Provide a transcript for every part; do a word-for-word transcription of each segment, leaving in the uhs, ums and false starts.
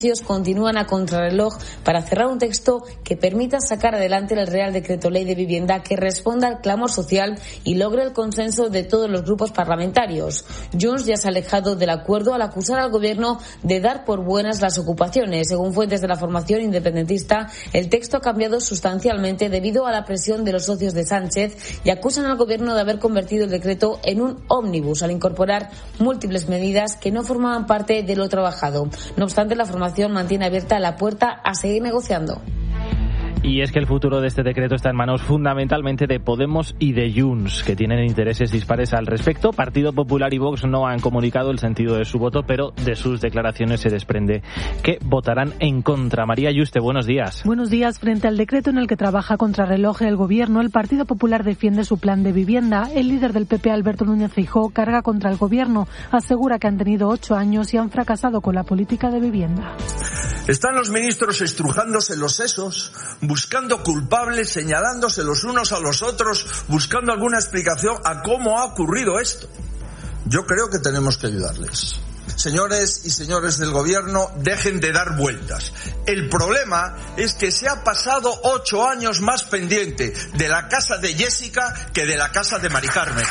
continúan a contrarreloj para cerrar un texto que permita sacar adelante el Real Decreto Ley de Vivienda que responda al clamor social y logre el consenso de todos los grupos parlamentarios. Junts ya se ha alejado del acuerdo al acusar al gobierno de dar por buenas las ocupaciones. Según fuentes de la formación independentista, el texto ha cambiado sustancialmente debido a la presión de los socios de Sánchez y acusan al gobierno de haber convertido el decreto en un ómnibus al incorporar múltiples medidas que no formaban parte de lo trabajado. No obstante, la formación mantiene abierta la puerta a seguir negociando. Y es que el futuro de este decreto está en manos fundamentalmente de Podemos y de Junts, que tienen intereses dispares al respecto. Partido Popular y Vox no han comunicado el sentido de su voto, pero de sus declaraciones se desprende que votarán en contra. María Yuste, buenos días. Buenos días. Frente al decreto en el que trabaja contrarreloj el gobierno, el Partido Popular defiende su plan de vivienda. El líder del P P, Alberto Núñez Feijóo, carga contra el gobierno. Asegura que han tenido ocho años y han fracasado con la política de vivienda. Están los ministros estrujándose los sesos, buscando culpables, señalándose los unos a los otros, buscando alguna explicación a cómo ha ocurrido esto. Yo creo que tenemos que ayudarles. Señores y señores del gobierno, dejen de dar vueltas. El problema es que se ha pasado ocho años más pendiente de la casa de Jessica que de la casa de Mari Carmen.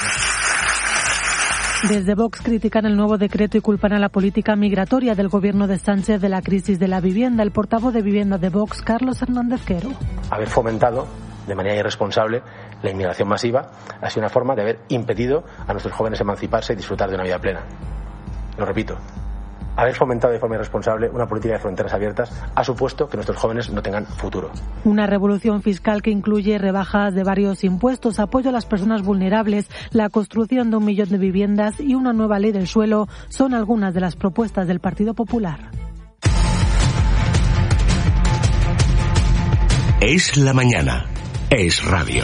Desde Vox critican el nuevo decreto y culpan a la política migratoria del gobierno de Sánchez de la crisis de la vivienda. El portavoz de Vivienda de Vox, Carlos Hernández Quero. Haber fomentado de manera irresponsable la inmigración masiva ha sido una forma de haber impedido a nuestros jóvenes emanciparse y disfrutar de una vida plena. Lo repito. Haber fomentado de forma irresponsable una política de fronteras abiertas ha supuesto que nuestros jóvenes no tengan futuro. Una revolución fiscal que incluye rebajas de varios impuestos, apoyo a las personas vulnerables, la construcción de un millón de viviendas y una nueva ley del suelo son algunas de las propuestas del Partido Popular. Es la mañana. Es radio.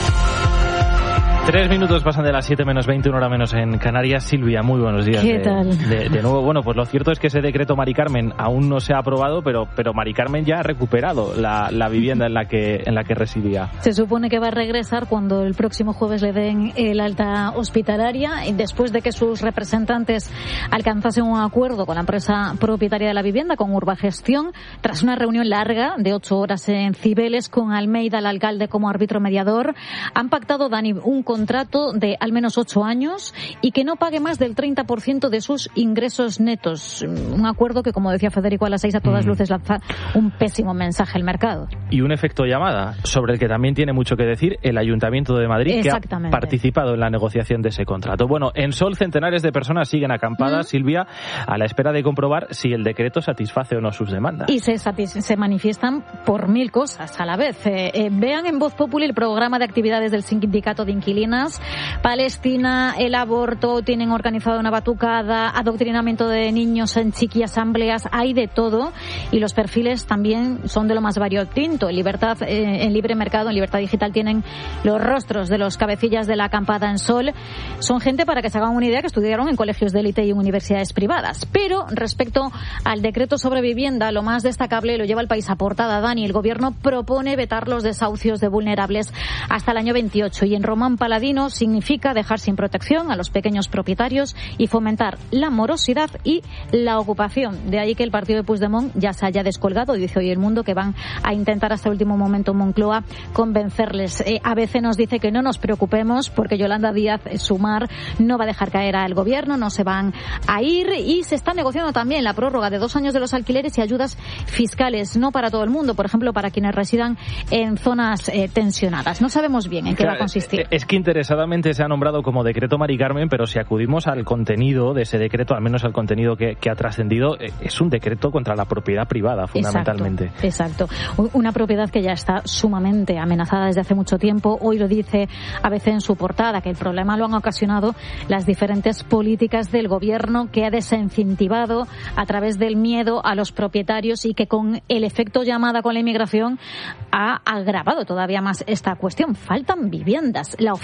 Tres minutos pasan de las siete menos veinte, una hora menos en Canarias. Silvia, muy buenos días. ¿Qué de, tal? De, de nuevo, bueno, pues lo cierto es que ese decreto Mari Carmen aún no se ha aprobado, pero pero Mari Carmen ya ha recuperado la, la vivienda en la que en la que residía. Se supone que va a regresar cuando el próximo jueves le den el alta hospitalaria, después de que sus representantes alcanzasen un acuerdo con la empresa propietaria de la vivienda, con Urbagestión, tras una reunión larga de ocho horas en Cibeles con Almeida, el alcalde, como árbitro mediador. Han pactado, Dani, un contrato de al menos ocho años y que no pague más del treinta por ciento de sus ingresos netos. Un acuerdo que, como decía Federico a las seis, a todas mm. luces lanza un pésimo mensaje al mercado. Y un efecto llamada, sobre el que también tiene mucho que decir el Ayuntamiento de Madrid, que ha participado en la negociación de ese contrato. Bueno, en Sol, centenares de personas siguen acampadas, mm. Silvia, a la espera de comprobar si el decreto satisface o no sus demandas. Y se, se manifiestan por mil cosas a la vez. Eh, eh, vean en Voz Populi el programa de actividades del Sindicato de Inquilinos. Palestina, el aborto, tienen organizado una batucada, adoctrinamiento de niños en chiqui asambleas, hay de todo, y los perfiles también son de lo más variopinto. En Libertad, eh, en Libre Mercado, en Libertad Digital, tienen los rostros de los cabecillas de la acampada en Sol. Son gente, para que se hagan una idea, que estudiaron en colegios de élite y en universidades privadas. Pero respecto al decreto sobre vivienda, lo más destacable lo lleva el País a portada, Dani. El gobierno propone vetar los desahucios de vulnerables hasta el año veintiocho, y en Román Paladino significa dejar sin protección a los pequeños propietarios y fomentar la morosidad y la ocupación. De ahí que el partido de Puigdemont ya se haya descolgado, dice hoy El Mundo, que van a intentar hasta el último momento en Moncloa convencerles. Eh, A B C nos dice que no nos preocupemos porque Yolanda Díaz, eh, Sumar, no va a dejar caer al gobierno, no se van a ir, y se está negociando también la prórroga de dos años de los alquileres y ayudas fiscales, no para todo el mundo, por ejemplo, para quienes residan en zonas eh, tensionadas. No sabemos bien en qué claro, va a consistir. Es que interesadamente se ha nombrado como decreto Mari Carmen, pero si acudimos al contenido de ese decreto, al menos al contenido que, que ha trascendido, es un decreto contra la propiedad privada, fundamentalmente. Exacto, exacto. Una propiedad que ya está sumamente amenazada desde hace mucho tiempo. Hoy lo dice A B C en su portada, que el problema lo han ocasionado las diferentes políticas del gobierno, que ha desincentivado a través del miedo a los propietarios y que con el efecto llamada con la inmigración ha agravado todavía más esta cuestión. Faltan viviendas. La oferta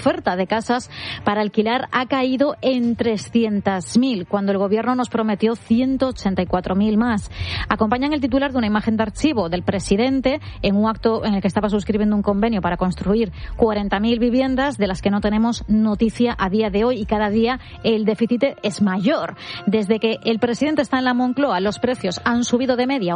oferta de casas para alquilar ha caído en trescientas mil, cuando el Gobierno nos prometió ciento ochenta y cuatro mil más. Acompañan el titular de una imagen de archivo del presidente en un acto en el que estaba suscribiendo un convenio para construir cuarenta mil viviendas, de las que no tenemos noticia a día de hoy, y cada día el déficit es mayor. Desde que el presidente está en la Moncloa, los precios han subido de media